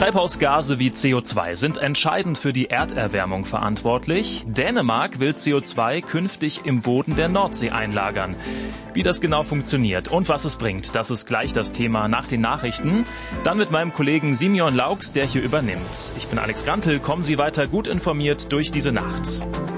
Treibhausgase wie CO2 sind entscheidend für die Erderwärmung verantwortlich. Dänemark will CO2 künftig im Boden der Nordsee einlagern. Wie das genau funktioniert und was es bringt, das ist gleich das Thema nach den Nachrichten. Dann mit meinem Kollegen Simeon Laux, der hier übernimmt. Ich bin Alex Grantel, kommen Sie weiter gut informiert durch diese Nacht.